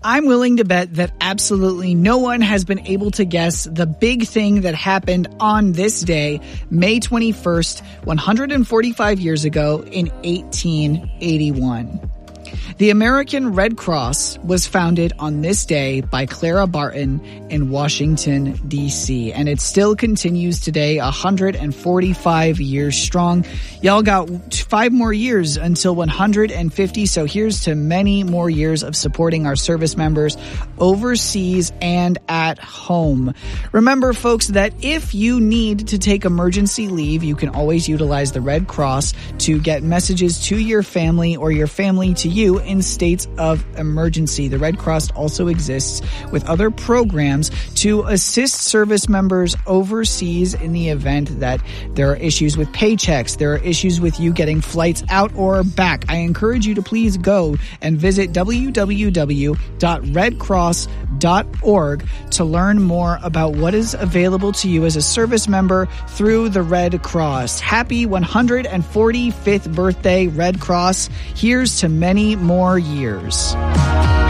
I'm willing to bet that absolutely no one has been able to guess the big thing that happened on this day, May 21st, 145 years ago in 1881. The American Red Cross was founded on this day by Clara Barton in Washington, D.C., and it still continues today, 145 years strong. Y'all got 5 more years until 150, so here's to many more years of supporting our service members overseas and at home. Remember, folks, that if you need to take emergency leave, you can always utilize the Red Cross to get messages to your family or your family to you in states of emergency. The Red Cross also exists with other programs to assist service members overseas in the event that there are issues with paychecks, there are issues with you getting flights out or back. I encourage you to please go and visit www.redcross.org to learn more about what is available to you as a service member through the Red Cross. Happy 145th birthday, Red Cross. Here's to many more years.